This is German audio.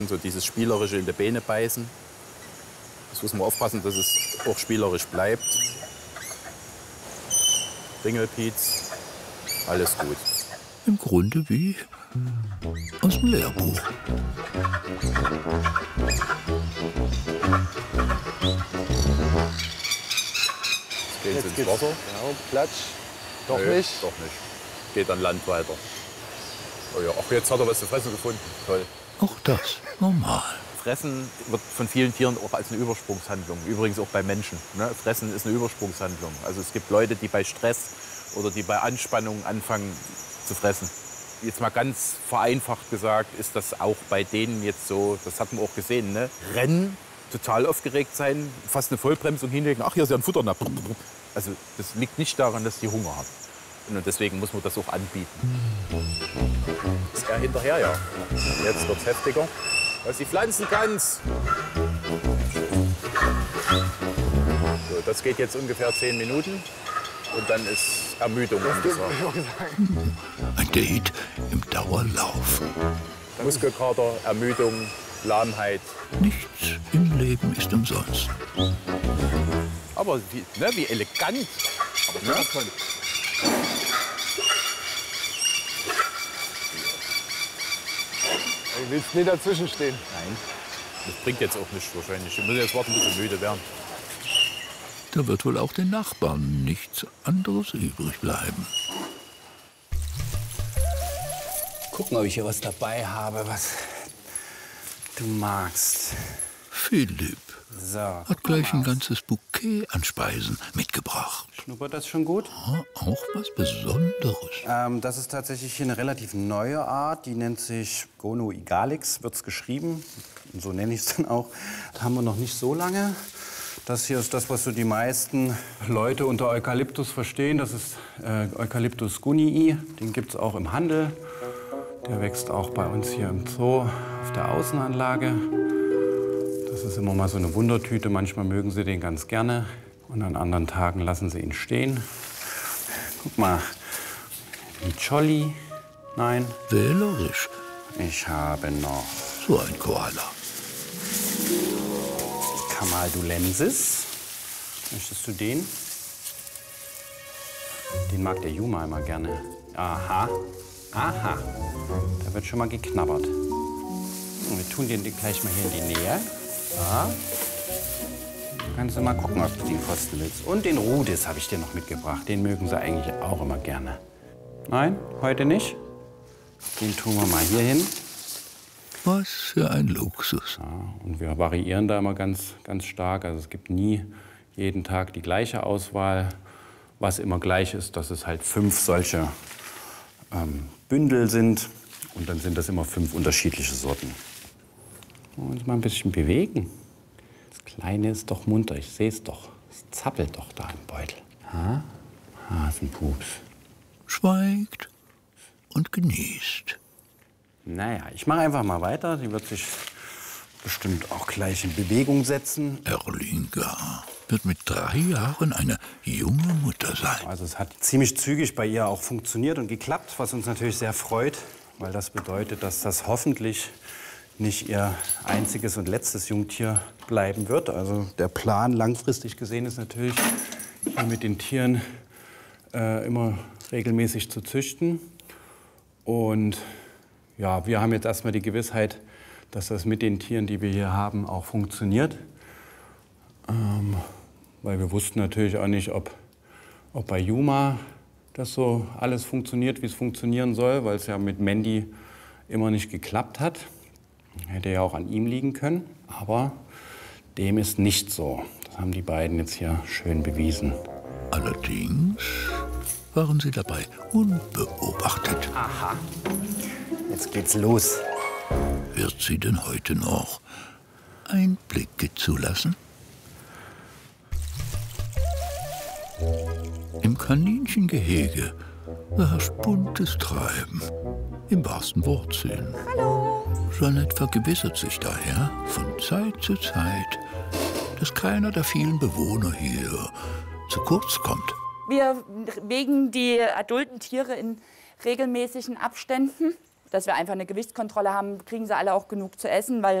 So dieses spielerische in die Beine beißen. Das muss man aufpassen, dass es auch spielerisch bleibt. Ringelpiez, alles gut. Im Grunde wie aus dem Lehrbuch. Jetzt geht's ins Wasser. Genau, Platsch. Doch Nee, nicht. Doch nicht. Geht an Land weiter. Oh ja. Ach, jetzt hat er was zu fressen gefunden. Toll. Auch das normal. Fressen wird von vielen Tieren auch als eine Übersprungshandlung. Übrigens auch bei Menschen. Ne? Fressen ist eine Übersprungshandlung. Also es gibt Leute, die bei Stress oder die bei Anspannung anfangen zu fressen. Jetzt mal ganz vereinfacht gesagt, ist das auch bei denen jetzt so, das hat man auch gesehen, ne? Rennen, total aufgeregt sein, fast eine Vollbremsung hinlegen, ach, hier ist ja ein Futter. Also das liegt nicht daran, dass die Hunger haben. Und deswegen muss man das auch anbieten. Ist er hinterher, ja. Jetzt wird's heftiger. Was die Pflanzen kannst. So, das geht jetzt ungefähr 10 Minuten. Und dann ist Ermüdung angesagt. Ein Date im Dauerlauf. Muskelkater, Ermüdung, Lahmheit. Nichts im Leben ist umsonst. Aber wie elegant. Aber ja. Du willst nicht dazwischen stehen. Nein, das bringt jetzt auch nichts wahrscheinlich. Wir müssen jetzt warten, bis wir müde werden. Da wird wohl auch den Nachbarn nichts anderes übrig bleiben. Gucken, ob ich hier was dabei habe, was du magst. Philipp So. hat gleich ein ganzes Bouquet an Speisen mitgebracht. Schnuppert das schon gut? Ja, auch was Besonderes. Das ist tatsächlich hier eine relativ neue Art. Die nennt sich Gono igalix, wird es geschrieben. Und so nenne ich es dann auch. Das haben wir noch nicht so lange. Das hier ist das, was so die meisten Leute unter Eukalyptus verstehen. Das ist Eucalyptus gunnii. Den gibt es auch im Handel. Der wächst auch bei uns hier im Zoo auf der Außenanlage. Das ist immer mal so eine Wundertüte. Manchmal mögen sie den ganz gerne. Und an anderen Tagen lassen sie ihn stehen. Guck mal, Miccioli. Nein. Wählerisch. Ich habe noch So ein Koala. Camaldulensis. Möchtest du den? Den mag der Juma immer gerne. Aha. Aha. Da wird schon mal geknabbert. Und wir tun den gleich mal hier in die Nähe. Ja. Kannst du mal gucken, ob du den kosten willst. Und den Rudis habe ich dir noch mitgebracht. Den mögen sie eigentlich auch immer gerne. Nein, heute nicht. Den tun wir mal hier hin. Was für ein Luxus. Ja, und wir variieren da immer ganz stark. Also es gibt nie jeden Tag die gleiche Auswahl. Was immer gleich ist, dass es halt 5 solche Bündel sind. Und dann sind das immer 5 unterschiedliche Sorten. Uns mal ein bisschen bewegen. Das Kleine ist doch munter, ich sehe es doch. Es zappelt doch da im Beutel. Ha? Hasenpups. Schweigt und genießt. Naja, ich mache einfach mal weiter. Die wird sich bestimmt auch gleich in Bewegung setzen. Erlinga wird mit 3 Jahren eine junge Mutter sein. Also es hat ziemlich zügig bei ihr auch funktioniert und geklappt, was uns natürlich sehr freut, weil das bedeutet, dass das hoffentlich nicht ihr einziges und letztes Jungtier bleiben wird. Also der Plan langfristig gesehen ist natürlich, hier mit den Tieren immer regelmäßig zu züchten. Und ja, wir haben jetzt erstmal die Gewissheit, dass das mit den Tieren, die wir hier haben, auch funktioniert. Weil wir wussten natürlich auch nicht, ob bei Juma das so alles funktioniert, wie es funktionieren soll, weil es ja mit Mandy immer nicht geklappt hat. Hätte ja auch an ihm liegen können, aber dem ist nicht so. Das haben die beiden jetzt hier schön bewiesen. Allerdings waren sie dabei unbeobachtet. Aha, jetzt geht's los. Wird sie denn heute noch Einblicke zulassen? Im Kaninchengehege herrscht buntes Treiben, im wahrsten Wortsinn. Hallo. Jeanette vergewissert sich daher von Zeit zu Zeit, dass keiner der vielen Bewohner hier zu kurz kommt. Wir wägen die adulten Tiere in regelmäßigen Abständen. dass wir einfach eine Gewichtskontrolle haben, kriegen sie alle auch genug zu essen, weil